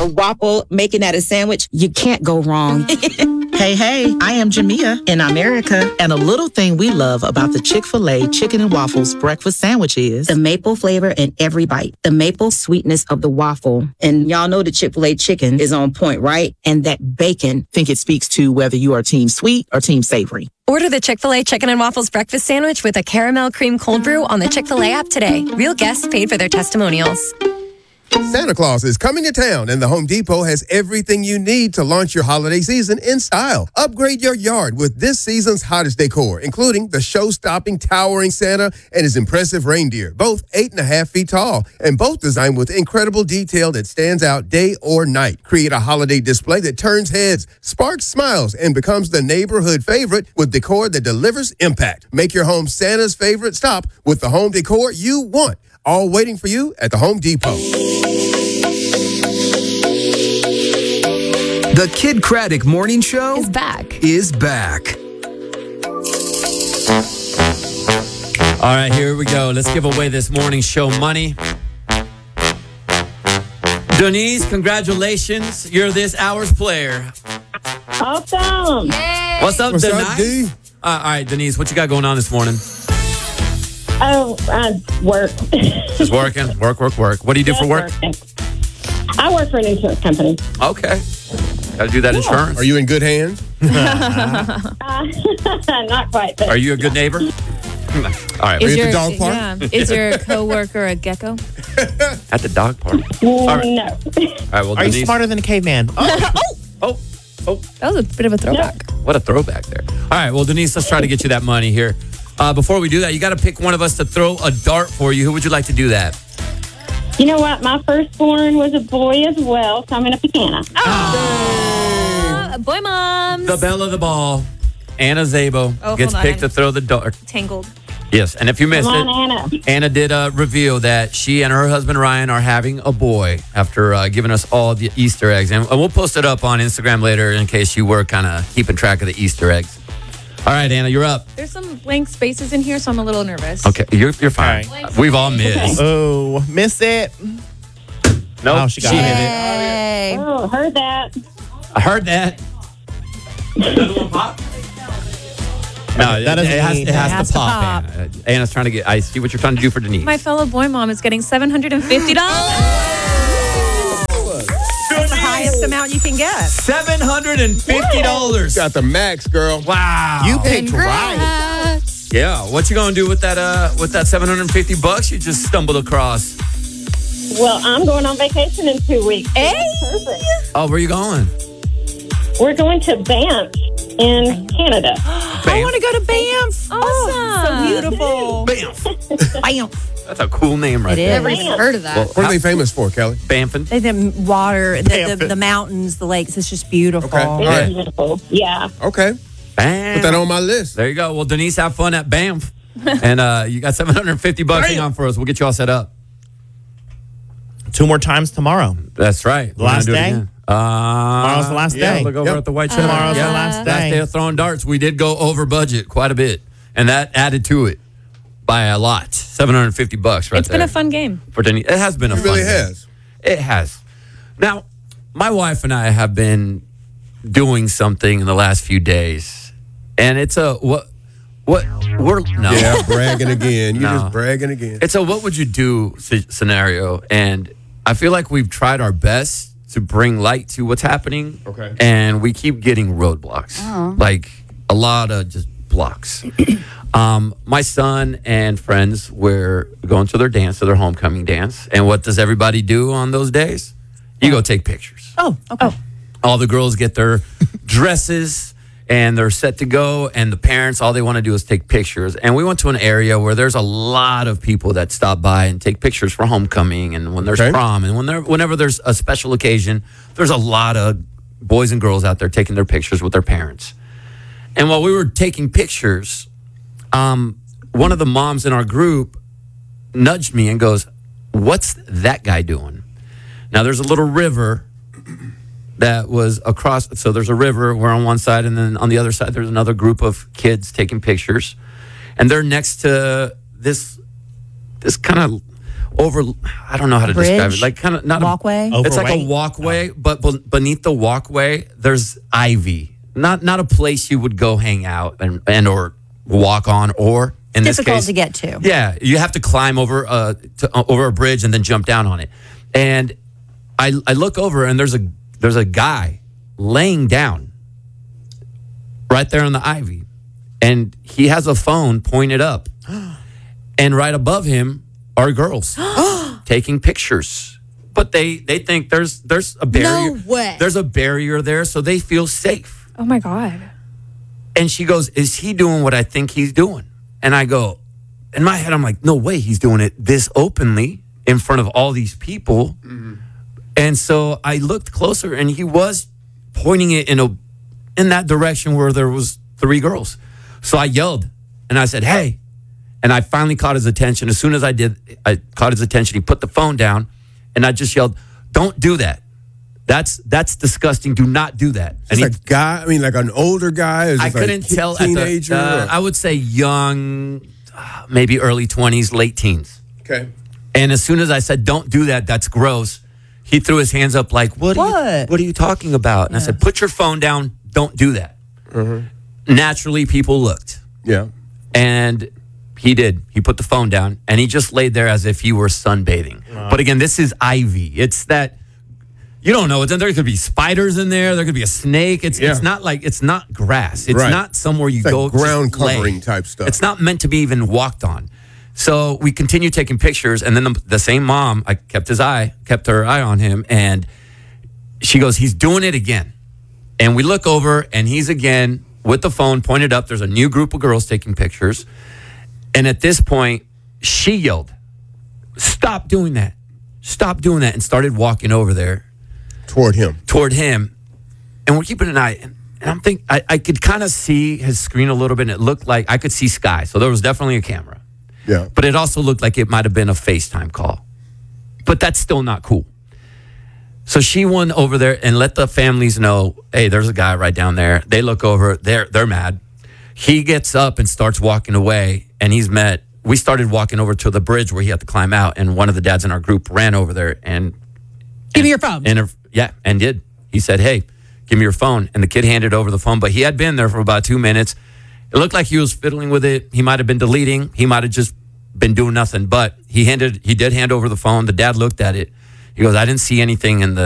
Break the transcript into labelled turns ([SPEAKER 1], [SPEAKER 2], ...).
[SPEAKER 1] a waffle, making that a sandwich, you can't go wrong.
[SPEAKER 2] Hey, I am Jamia in America, and a little thing we love about the Chick-fil-A Chicken and Waffles breakfast sandwich is
[SPEAKER 1] the maple flavor in every bite, the maple sweetness of the waffle. And y'all know the Chick-fil-A chicken is on point, right? And that bacon.
[SPEAKER 2] think it speaks to whether you are team sweet or team savory.
[SPEAKER 3] Order the Chick-fil-A Chicken and Waffles breakfast sandwich with a caramel cream cold brew on the Chick-fil-A app today. Real guests paid for their testimonials.
[SPEAKER 4] Santa Claus is coming to town, and the Home Depot has everything you need to launch your holiday season in style. Upgrade your yard with this season's hottest decor, including the show-stopping towering Santa and his impressive reindeer, both 8.5 feet tall, and both designed with incredible detail that stands out day or night. Create a holiday display that turns heads, sparks smiles, and becomes the neighborhood favorite with decor that delivers impact. Make your home Santa's favorite stop with the home decor you want. All waiting for you at the Home Depot.
[SPEAKER 5] The Kid Craddock Morning Show
[SPEAKER 3] Is back.
[SPEAKER 6] All right, here we go. Let's give away this morning show money. Denise, congratulations. You're this hour's player.
[SPEAKER 7] Awesome.
[SPEAKER 6] What's up,
[SPEAKER 4] What's
[SPEAKER 6] Denise?
[SPEAKER 4] up, D?
[SPEAKER 6] All right, Denise, what you got going on this morning?
[SPEAKER 7] Oh, I work.
[SPEAKER 6] Just working. Work. What do you do for work?
[SPEAKER 7] Working. I work for an insurance company.
[SPEAKER 6] Okay. Got to do that insurance.
[SPEAKER 4] Are you in good hands?
[SPEAKER 7] Not quite. But
[SPEAKER 6] Are you a good neighbor? All right.
[SPEAKER 4] Are you at the dog park?
[SPEAKER 8] Yeah. Is your coworker a gecko?
[SPEAKER 6] At the dog park.
[SPEAKER 7] no.
[SPEAKER 6] All right. All right, well,
[SPEAKER 9] Are
[SPEAKER 6] Denise.
[SPEAKER 9] you smarter than a caveman?
[SPEAKER 6] Oh,
[SPEAKER 8] That was a bit of a throwback.
[SPEAKER 6] what a throwback there. All right, well, Denise, let's try to get you that money here. Before we do that, you got to pick one of us to throw a dart for you. Who would you like to do that?
[SPEAKER 7] You know what? My firstborn was a boy as well, so I'm going to pick Anna.
[SPEAKER 8] Boy moms.
[SPEAKER 6] The belle of the ball, Anna Zabo,
[SPEAKER 8] Oh,
[SPEAKER 6] gets
[SPEAKER 8] hold on.
[SPEAKER 6] picked to throw the dart.
[SPEAKER 8] Tangled.
[SPEAKER 6] Yes, and if you missed
[SPEAKER 7] Come
[SPEAKER 6] it,
[SPEAKER 7] on, Anna.
[SPEAKER 6] Anna did reveal that she and her husband Ryan are having a boy after giving us all the Easter eggs. And we'll post it up on Instagram later in case you were kind of keeping track of the Easter eggs. All right, Anna, you're up.
[SPEAKER 8] There's some blank spaces in here, so I'm a little nervous.
[SPEAKER 6] Okay, you're fine.
[SPEAKER 9] Okay.
[SPEAKER 6] We've all missed.
[SPEAKER 9] Oh, miss it.
[SPEAKER 6] Nope,
[SPEAKER 9] Oh, she got it.
[SPEAKER 6] hit it.
[SPEAKER 8] Yay.
[SPEAKER 7] Oh, heard that.
[SPEAKER 6] I heard that. No,
[SPEAKER 9] That doesn't
[SPEAKER 6] it has
[SPEAKER 8] has
[SPEAKER 6] to
[SPEAKER 8] to
[SPEAKER 6] pop.
[SPEAKER 8] pop.
[SPEAKER 6] Anna. Anna's trying to get. I see what you're trying to do for Denise.
[SPEAKER 8] My fellow boy mom is getting $750.
[SPEAKER 10] That's the highest amount you can get.
[SPEAKER 6] $750.
[SPEAKER 4] Got the max, girl.
[SPEAKER 6] Wow.
[SPEAKER 9] You picked right.
[SPEAKER 8] Congrats.
[SPEAKER 6] Yeah. What you gonna do with that? With that $750 you just stumbled across?
[SPEAKER 7] Well, I'm going on vacation in 2 weeks.
[SPEAKER 8] Hey.
[SPEAKER 7] Perfect.
[SPEAKER 6] Oh, where you going?
[SPEAKER 7] We're going to Banff in Canada.
[SPEAKER 10] I want to go to Banff.
[SPEAKER 8] Awesome.
[SPEAKER 10] So beautiful.
[SPEAKER 6] Bam. That's a cool name right
[SPEAKER 8] It
[SPEAKER 6] there.
[SPEAKER 8] is. Never even heard of that.
[SPEAKER 6] Well,
[SPEAKER 4] What are they famous for, Kelly?
[SPEAKER 6] Bamfin'.
[SPEAKER 10] The water,
[SPEAKER 9] Pamphlet.
[SPEAKER 10] the mountains, the lakes. It's just beautiful.
[SPEAKER 4] Okay. All right.
[SPEAKER 7] Beautiful. Yeah.
[SPEAKER 4] Okay.
[SPEAKER 6] Bam.
[SPEAKER 4] Put that on my list.
[SPEAKER 6] There you go. Well, Denise, have fun at Banff. And you got $750 hang on for us. We'll get you all set up.
[SPEAKER 9] 2 more times tomorrow.
[SPEAKER 6] That's right.
[SPEAKER 9] The last day?
[SPEAKER 6] Tomorrow's
[SPEAKER 9] the last
[SPEAKER 6] Yeah,
[SPEAKER 9] day.
[SPEAKER 6] look over
[SPEAKER 4] Yep.
[SPEAKER 6] at the white
[SPEAKER 9] Tomorrow's the last
[SPEAKER 6] Last
[SPEAKER 9] day.
[SPEAKER 6] day of throwing darts. We did go over budget quite a bit. And that added to it by a lot. $750 right there.
[SPEAKER 8] It's been a fun game.
[SPEAKER 6] For Denise. It has been a
[SPEAKER 4] It
[SPEAKER 6] fun
[SPEAKER 4] really
[SPEAKER 6] game.
[SPEAKER 4] has.
[SPEAKER 6] It has. Now, my wife and I have been doing something in the last few days. And it's a what we're no.
[SPEAKER 4] Yeah, bragging again. You're
[SPEAKER 6] No.
[SPEAKER 4] just bragging again.
[SPEAKER 6] It's a what would you do scenario, and I feel like we've tried our best to bring light to what's happening.
[SPEAKER 4] Okay.
[SPEAKER 6] And we keep getting roadblocks, like a lot of just blocks. My son and friends were going to their homecoming dance, and what does everybody do on those days? You go take pictures.
[SPEAKER 10] Oh, okay.
[SPEAKER 6] All the girls get their dresses and they're set to go, and the parents, all they want to do is take pictures. And we went to an area where there's a lot of people that stop by and take pictures for homecoming and when there's prom and whenever there's a special occasion, there's a lot of boys and girls out there taking their pictures with their parents. And while we were taking pictures, one of the moms in our group nudged me and goes, "What's that guy doing?" Now there's a little river that was across. So there's a river. We're on one side, and then on the other side, there's another group of kids taking pictures, and they're next to this kind of over. I don't know how to describe
[SPEAKER 10] Bridge?
[SPEAKER 6] it. Like kind of not
[SPEAKER 10] Walkway?
[SPEAKER 6] It's like a
[SPEAKER 9] Overweight?
[SPEAKER 6] walkway, but beneath the walkway, there's ivy. Not a place you would go hang out and or walk on, or in this
[SPEAKER 10] Difficult
[SPEAKER 6] case,
[SPEAKER 10] to get to.
[SPEAKER 6] Yeah, you have to climb over over a bridge and then jump down on it. And I look over and there's a guy laying down right there on the ivy, and he has a phone pointed up, and right above him are girls taking pictures. But they think there's a barrier.
[SPEAKER 8] No way.
[SPEAKER 6] There's a barrier there, so they feel safe.
[SPEAKER 8] Oh my God.
[SPEAKER 6] And she goes, "Is he doing what I think he's doing?" And I go, in my head, I'm like, "No way, he's doing it this openly in front of all these people." Mm-hmm. And so I looked closer, and he was pointing it in that direction where there was 3 girls. So I yelled, and I said, "Hey!" And I finally caught his attention. As soon as I did, I caught his attention. He put the phone down, and I just yelled, "Don't do that. That's disgusting. Do not do that."
[SPEAKER 4] Just a guy, I mean, like an older guy? Is
[SPEAKER 6] I
[SPEAKER 4] this like
[SPEAKER 6] couldn't tell.
[SPEAKER 4] Teenager?
[SPEAKER 6] I would say young, maybe early 20s, late teens.
[SPEAKER 4] Okay.
[SPEAKER 6] And as soon as I said, "Don't do that, that's gross," he threw his hands up like, What are you talking about? And I said, "Put your phone down. Don't do that." Naturally, people looked.
[SPEAKER 4] Yeah.
[SPEAKER 6] And he did. He put the phone down, and he just laid there as if he were sunbathing. But again, this is ivy. It's that, you don't know. There could be spiders in there. There could be a snake. It's not like, it's not grass. It's not somewhere you
[SPEAKER 4] It's
[SPEAKER 6] go
[SPEAKER 4] like ground
[SPEAKER 6] just lay.
[SPEAKER 4] covering type stuff.
[SPEAKER 6] It's not meant to be even walked on. So we continued taking pictures, and then the same mom, I kept her eye on him, and she goes, "He's doing it again." And we look over, and he's again with the phone pointed up. There's a new group of girls taking pictures. And at this point, she yelled, "Stop doing that. Stop doing that," and started walking over there.
[SPEAKER 4] Toward him.
[SPEAKER 6] And we're keeping an eye. And I'm thinking, I could kind of see his screen a little bit, and it looked like I could see Sky. So there was definitely a camera.
[SPEAKER 4] Yeah.
[SPEAKER 6] But it also looked like it might have been a FaceTime call. But that's still not cool. So she went over there and let the families know, "Hey, there's a guy right down there." They look over, they're mad. He gets up and starts walking away, and we started walking over to the bridge where he had to climb out, and one of the dads in our group ran over there and
[SPEAKER 10] Give me your phone.
[SPEAKER 6] And did. He said, "Hey, give me your phone." And the kid handed over the phone, but he had been there for about 2 minutes. It looked like he was fiddling with it. He might have been deleting. He might have just been doing nothing, but he did hand over the phone. The dad looked at it. He goes, "I didn't see anything in the